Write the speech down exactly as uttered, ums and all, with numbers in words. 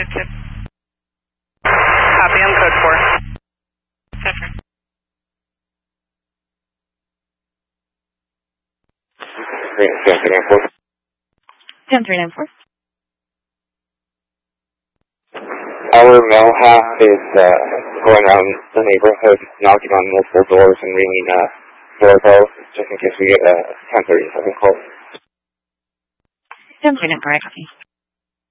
negative tip. Copy, I'm code four. Different. ten three nine four. ten three nine four. Our male half is uh, going around the neighborhood, knocking on multiple doors and ringing uh, doorbells, just in case we get a ten thirty second call. ten three nine four, I copy.